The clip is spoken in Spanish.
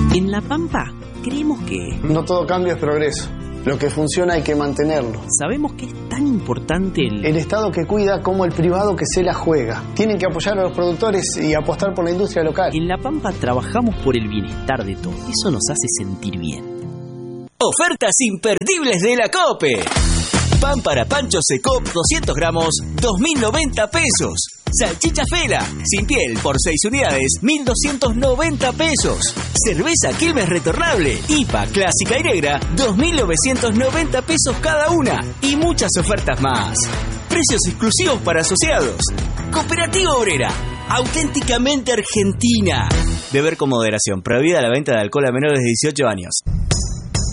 En La Pampa creemos que... No todo cambio es progreso. Lo que funciona hay que mantenerlo. Sabemos que es tan importante el Estado que cuida como el privado que se la juega. Tienen que apoyar a los productores y apostar por la industria local. En La Pampa trabajamos por el bienestar de todos. Eso nos hace sentir bien. Ofertas imperdibles de la COPE. Pan para Pancho Secop 200 gramos, 2.090 pesos. Salchicha Fela, sin piel, por 6 unidades, 1.290 pesos. Cerveza Quilmes retornable, IPA clásica y negra, 2.990 pesos cada una. Y muchas ofertas más. Precios exclusivos para asociados. Cooperativa Obrera, auténticamente argentina. Beber con moderación. Prohibida la venta de alcohol a menores de 18 años.